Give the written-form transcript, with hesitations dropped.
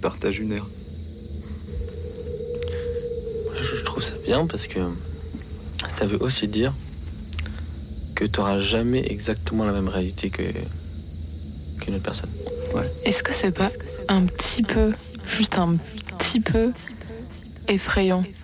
partage une heure. Je trouve ça bien parce que ça veut aussi dire que tu n'auras jamais exactement la même réalité qu'une autre personne. Ouais. Est-ce que c'est pas un petit peu, juste un petit peu effrayant